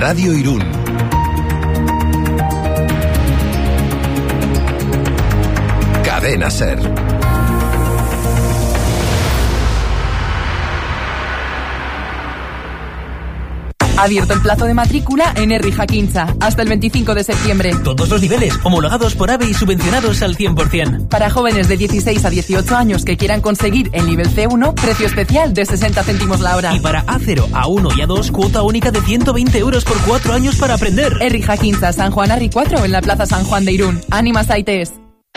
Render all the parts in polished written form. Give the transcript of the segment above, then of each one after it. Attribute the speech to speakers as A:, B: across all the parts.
A: Radio Irún. Cadena SER.
B: Abierto el plazo de matrícula en Herri Jakintza hasta el 25 de septiembre.
C: Todos los niveles, homologados por AVE y subvencionados al 100%.
B: Para jóvenes de 16 a 18 años que quieran conseguir el nivel C1, precio especial de 60 céntimos la hora.
C: Y para A0, A1 y A2, cuota única de 120 euros por 4 años para aprender.
B: Herri Jakintza, San Juan Arri 4 en la Plaza San Juan de Irún. Ánimas Aites.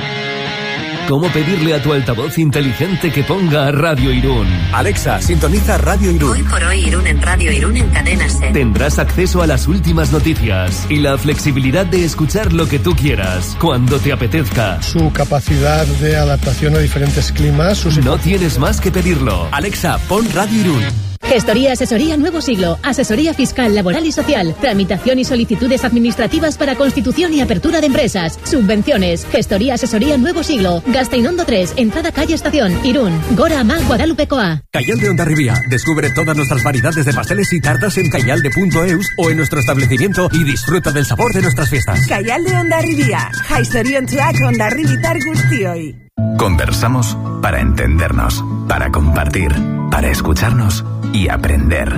D: ¿Cómo pedirle a tu altavoz inteligente que ponga Radio Irún?
E: Alexa, sintoniza Radio Irún.
F: Hoy por hoy Irún en Radio Irún en Cadena SER.
D: Tendrás acceso a las últimas noticias y la flexibilidad de escuchar lo que tú quieras, cuando te apetezca.
G: Su capacidad de adaptación a diferentes climas.
D: No tienes más que pedirlo.
E: Alexa, pon Radio Irún.
H: Gestoría Asesoría Nuevo Siglo. Asesoría fiscal, laboral y social. Tramitación y solicitudes administrativas para constitución y apertura de empresas. Subvenciones. Gestoría Asesoría Nuevo Siglo. Gasteinondo 3, entrada calle Estación, Irún. Gora Ama, Guadalupecoa.
E: Cayal de Hondarribía. Descubre todas nuestras variedades de pasteles y tartas en cayalde.eus o en nuestro establecimiento y disfruta del sabor de nuestras fiestas.
I: Cayal de Hondarribía. Jaizoriontxoak Hondarribitar guztioi.
J: Conversamos para entendernos, para compartir, para escucharnos y aprender.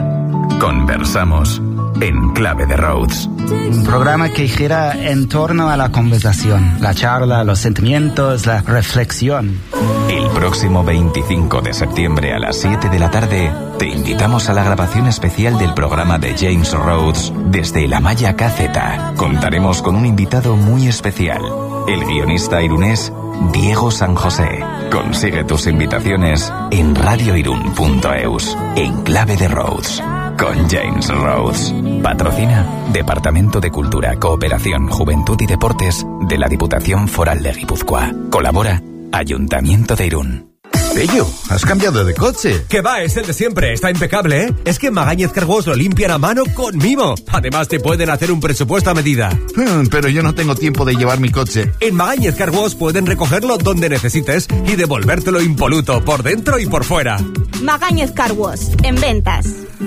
J: Conversamos en Clave de Rhodes.
K: Un programa que gira en torno a la conversación, la charla, los sentimientos, la reflexión.
J: El próximo 25 de septiembre a las 7 de la tarde te invitamos a la grabación especial del programa de James Rhodes desde la Malla KZ. Contaremos con un invitado muy especial, el guionista irunés Diego San José. Consigue tus invitaciones en radioirun.eus, en Clave de Rhodes, con James Rhodes. Patrocina Departamento de Cultura, Cooperación, Juventud y Deportes de la Diputación Foral de Guipúzcoa. Colabora Ayuntamiento de Irún.
L: Pello, ¿has cambiado de coche?
E: Que va, es el de siempre, está impecable, ¿eh? Es que Magañez Car Wash lo limpian a mano con mimo. Además te pueden hacer un presupuesto a medida.
L: Pero yo no tengo tiempo de llevar mi coche.
E: En Magañez Car Wash pueden recogerlo donde necesites y devolvértelo impoluto, por dentro y por fuera.
M: Magañez Car Wash, en ventas.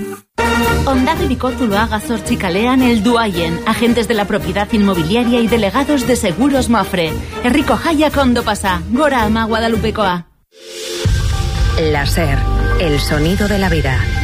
N: Hondarribiko Zuloaga Zortzi kalean heldu haien, agentes de la propiedad inmobiliaria y delegados de Seguros Mafre. Herriko jaiak ondo pasa, Gora Ama Guadalupecoa.
F: La SER, el sonido de la vida.